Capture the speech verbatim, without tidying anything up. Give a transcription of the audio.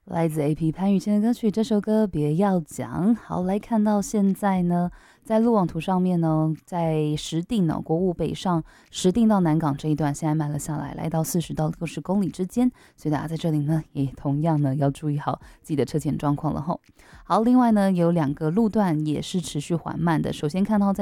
来自 A P 潘雨谦的歌曲，这首歌别要讲。好，来看到现在呢，在路网图上面呢，在石碇呢，国务北上石碇到南港这一段，现在慢了下来，来到四十到六十公里之间，所以大家在这里呢，也同样呢要注意好自己的车前状况了吼。好，另外呢，有两个路段也是持续缓慢的，首先看到在